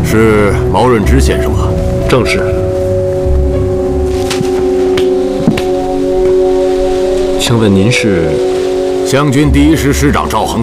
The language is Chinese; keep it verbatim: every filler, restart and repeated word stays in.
是毛润之先生吗？ 正是。请问您是？ 湘军第一师师长赵恒